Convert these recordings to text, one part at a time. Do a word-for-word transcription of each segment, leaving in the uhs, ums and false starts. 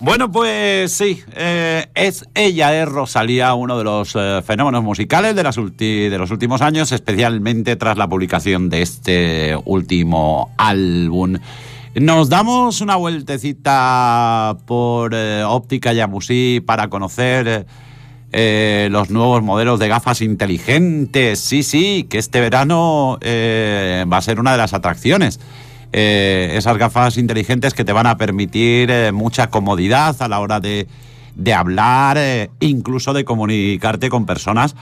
Bueno, pues sí, eh, es ella es Rosalía, uno de los eh, fenómenos musicales de, las ulti- de los últimos años, especialmente tras la publicación de este último álbum. Nos damos una vueltecita por eh, Óptica Yamusí para conocer eh, los nuevos modelos de gafas inteligentes. Sí, sí, que este verano eh, va a ser una de las atracciones. Eh, esas gafas inteligentes que te van a permitir eh, mucha comodidad a la hora de, de hablar, eh, incluso de comunicarte con personas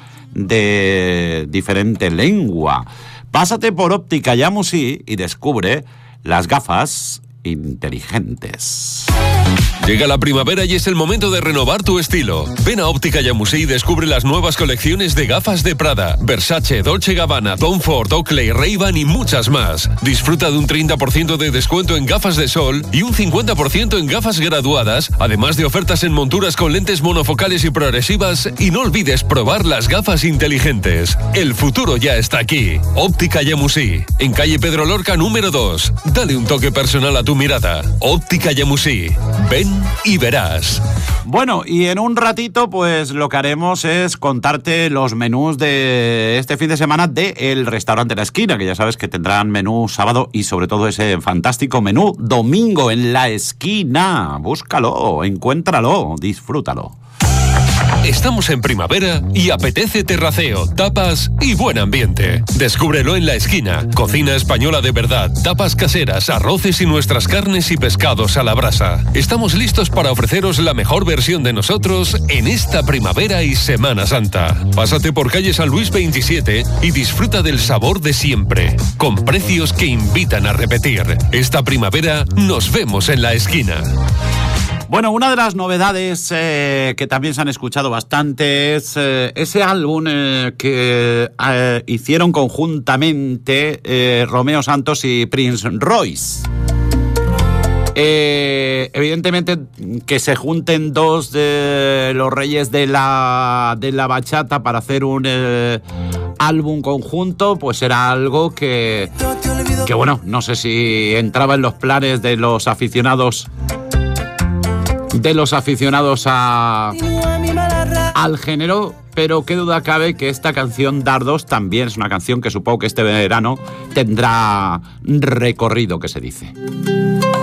de diferente lengua. Pásate por Óptica Yamusí y descubre las gafas inteligentes. Llega la primavera y es el momento de renovar tu estilo. Ven a Óptica Yamusí y descubre las nuevas colecciones de gafas de Prada, Versace, Dolce Gabbana, Tom Ford, Oakley, Ray-Ban y muchas más. Disfruta de un treinta por ciento de descuento en gafas de sol y un cincuenta por ciento en gafas graduadas, además de ofertas en monturas con lentes monofocales y progresivas. Y no olvides probar las gafas inteligentes. El futuro ya está aquí. Óptica Yamusí, en calle Pedro Lorca número dos. Dale un toque personal a tu mirada. Óptica Yamusí. Ven y verás. Bueno, y en un ratito pues lo que haremos es contarte los menús de este fin de semana de El Restaurante La Esquina, que ya sabes que tendrán menú sábado y sobre todo ese fantástico menú domingo en La Esquina. Búscalo, encuéntralo, disfrútalo. Estamos en primavera y apetece terraceo, tapas y buen ambiente. Descúbrelo en La Esquina. Cocina española de verdad, tapas caseras, arroces y nuestras carnes y pescados a la brasa. Estamos listos para ofreceros la mejor versión de nosotros en esta primavera y Semana Santa. Pásate por calle San Luis veintisiete y disfruta del sabor de siempre, con precios que invitan a repetir. Esta primavera nos vemos en La Esquina. Bueno, una de las novedades eh, que también se han escuchado bastante es eh, ese álbum eh, que eh, hicieron conjuntamente eh, Romeo Santos y Prince Royce. Eh, evidentemente que se junten dos de los reyes de la, de la bachata para hacer un eh, álbum conjunto, pues era algo que, que, bueno, no sé si entraba en los planes de los aficionados de los aficionados a, al género, pero qué duda cabe que esta canción Dardos también es una canción que supongo que este verano tendrá recorrido, que se dice.